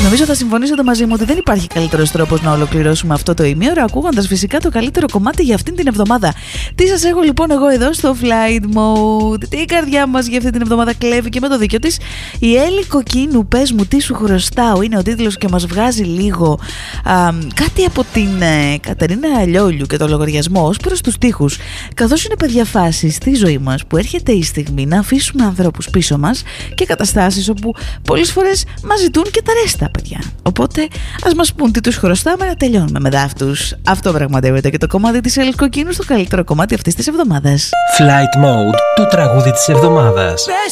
Νομίζω θα συμφωνήσετε μαζί μου ότι δεν υπάρχει καλύτερος τρόπος να ολοκληρώσουμε αυτό το ημίωρο ακούγοντας φυσικά το καλύτερο κομμάτι για αυτήν την εβδομάδα. Τι σας έχω λοιπόν εγώ εδώ στο Flight Mode? Τι η καρδιά μας για αυτή την εβδομάδα κλέβει και με το δίκιο της. Η Έλλη Κοκκίνου, πες μου τι σου χρωστάω, είναι ο τίτλος και μας βγάζει λίγο κάτι από την Κατερίνα Λιόλιου και το λογαριασμό ως προς τους τοίχους. Καθώς είναι παιδιά φάση στη ζωή μας που έρχεται η στιγμή να αφήσουμε ανθρώπους πίσω μας και καταστάσεις όπου πολλές φορές μας ζητούν και τα ρέστα, παιδιά. Οπότε ας μας πούν τι τους χρωστάμε να τελειώνουμε με δάφτους. Αυτό πραγματεύεται και το κομμάτι της Έλλης Κοκκίνου στο καλύτερο κομμάτι αυτής της εβδομάδας. Flight Mode, το τραγούδι της εβδομάδας.